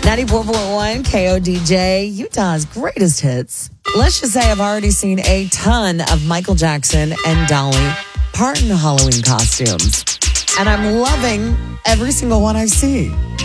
94.1 KODJ, Utah's greatest hits. Let's just say I've already seen a ton of Michael Jackson and Dolly Parton Halloween costumes. And I'm loving every single one I see.